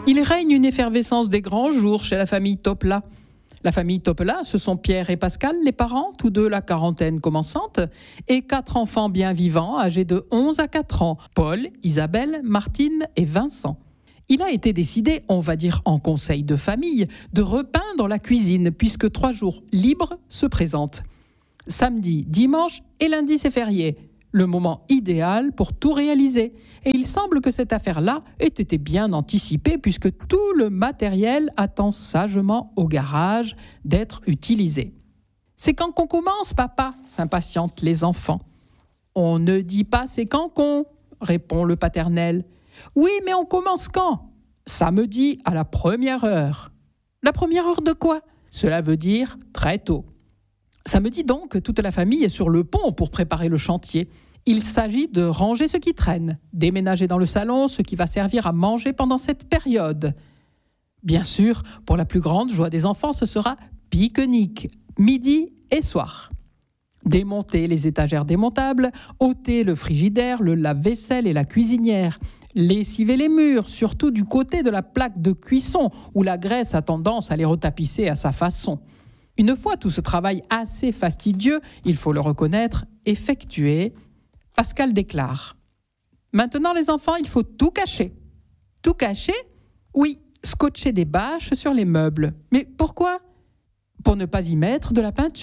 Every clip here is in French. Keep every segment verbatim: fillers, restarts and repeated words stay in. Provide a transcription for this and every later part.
Il règne une effervescence des grands jours chez la famille Topla. La famille Topla, ce sont Pierre et Pascal, les parents, tous deux la quarantaine commençante, et quatre enfants bien vivants, âgés de onze à quatre ans, Paul, Isabelle, Martine et Vincent. Il a été décidé, on va dire en conseil de famille, de repeindre la cuisine, puisque trois jours libres se présentent. Samedi, dimanche et lundi, c'est férié. Le moment idéal pour tout réaliser. Et il semble que cette affaire-là ait été bien anticipée puisque tout le matériel attend sagement au garage d'être utilisé. « C'est quand qu'on commence, papa ?» s'impatientent les enfants. « On ne dit pas c'est quand qu'on » répond le paternel. « Oui, mais on commence quand ?»« Samedi à la première heure. »« La première heure de quoi ?» ?»« Cela veut dire très tôt. » Samedi donc, toute la famille est sur le pont pour préparer le chantier. Il s'agit de ranger ce qui traîne, déménager dans le salon ce qui va servir à manger pendant cette période. Bien sûr, pour la plus grande joie des enfants, ce sera pique-nique, midi et soir. Démonter les étagères démontables, ôter le frigidaire, le lave-vaisselle et la cuisinière, lessiver les murs, surtout du côté de la plaque de cuisson où la graisse a tendance à les retapisser à sa façon. Une fois tout ce travail assez fastidieux, il faut le reconnaître, effectué, Pascal déclare « Maintenant les enfants, il faut tout cacher. » « Tout cacher ? Oui, scotcher des bâches sur les meubles. Mais pourquoi ? Pour ne pas y mettre de la peinture. »«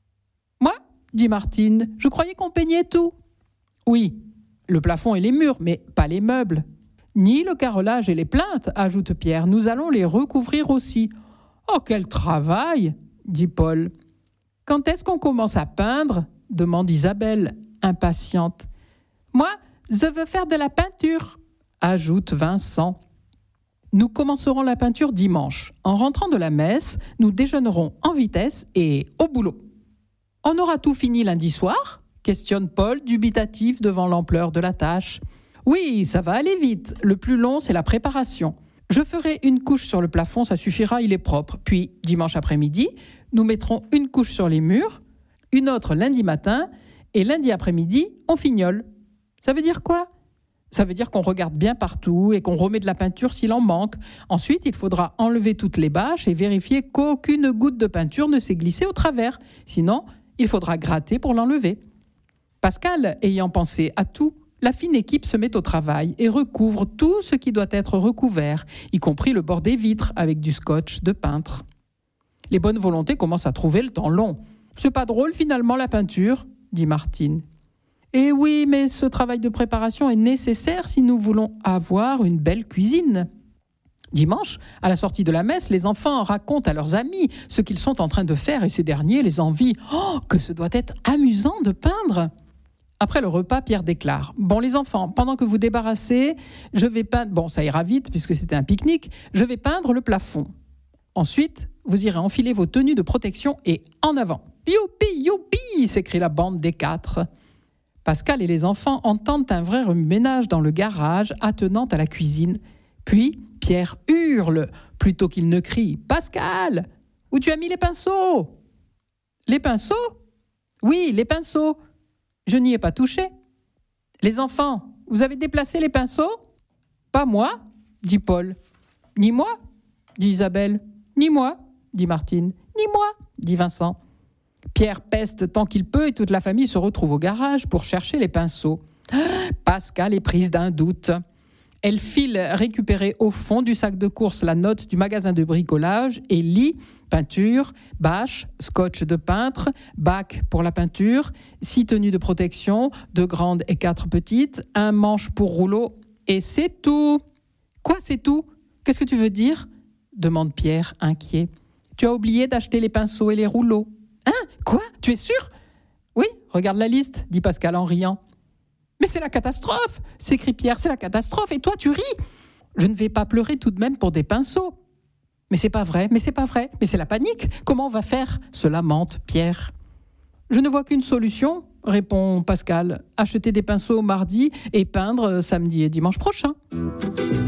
Moi, dit Martine, je croyais qu'on peignait tout. »« Oui, le plafond et les murs, mais pas les meubles. »« Ni le carrelage et les plinthes, ajoute Pierre, nous allons les recouvrir aussi. »« Oh, quel travail !» dit Paul. « Quand est-ce qu'on commence à peindre ?» demande Isabelle, impatiente. « Moi, je veux faire de la peinture » ajoute Vincent. « Nous commencerons la peinture dimanche. En rentrant de la messe, nous déjeunerons en vitesse et au boulot. »« On aura tout fini lundi soir ?» questionne Paul, dubitatif devant l'ampleur de la tâche. « Oui, ça va aller vite. Le plus long, c'est la préparation. Je ferai une couche sur le plafond, ça suffira, il est propre. Puis, dimanche après-midi, nous mettrons une couche sur les murs, une autre lundi matin, et lundi après-midi, on fignole. Ça veut dire quoi ? Ça veut dire qu'on regarde bien partout et qu'on remet de la peinture s'il en manque. Ensuite, il faudra enlever toutes les bâches et vérifier qu'aucune goutte de peinture ne s'est glissée au travers. Sinon, il faudra gratter pour l'enlever. » Pascal, ayant pensé à tout, la fine équipe se met au travail et recouvre tout ce qui doit être recouvert, y compris le bord des vitres avec du scotch de peintre. Les bonnes volontés commencent à trouver le temps long. « C'est pas drôle finalement la peinture ?» dit Martine. « Eh oui, mais ce travail de préparation est nécessaire si nous voulons avoir une belle cuisine. » Dimanche, à la sortie de la messe, les enfants racontent à leurs amis ce qu'ils sont en train de faire et ces derniers les envient. « Oh, que ce doit être amusant de peindre !» Après le repas, Pierre déclare « Bon les enfants, pendant que vous débarrassez, je vais peindre... Bon, ça ira vite puisque c'était un pique-nique. Je vais peindre le plafond. Ensuite, vous irez enfiler vos tenues de protection et en avant. » « Youpi, youpi !» s'écrie la bande des quatre. Pascal et les enfants entendent un vrai remue-ménage dans le garage attenant à la cuisine. Puis, Pierre hurle plutôt qu'il ne crie « Pascal, où tu as mis les pinceaux ?»« Les pinceaux ? Oui, les pinceaux. Je n'y ai pas touché. »« Les enfants, vous avez déplacé les pinceaux ? » ?»« Pas moi, dit Paul. »« Ni moi, dit Isabelle. »« Ni moi, dit Martine. »« Ni moi, dit Vincent. » Pierre peste tant qu'il peut et toute la famille se retrouve au garage pour chercher les pinceaux. Pascal est prise d'un doute. Elle file récupérer au fond du sac de course la note du magasin de bricolage et lit peinture, bâche, scotch de peintre, bac pour la peinture, six tenues de protection, deux grandes et quatre petites, un manche pour rouleau et c'est tout. Quoi, c'est tout ? Qu'est-ce que tu veux dire ? Demande Pierre, inquiet. Tu as oublié d'acheter les pinceaux et les rouleaux. Hein ? Quoi ? Tu es sûr ? Oui, regarde la liste, dit Pascal en riant. Mais c'est la catastrophe, s'écrie Pierre, c'est la catastrophe, et toi tu ris. Je ne vais pas pleurer tout de même pour des pinceaux. Mais c'est pas vrai, mais c'est pas vrai, mais c'est la panique. Comment on va faire ? Se lamente Pierre. Je ne vois qu'une solution, répond Pascal. Acheter des pinceaux mardi et peindre samedi et dimanche prochain.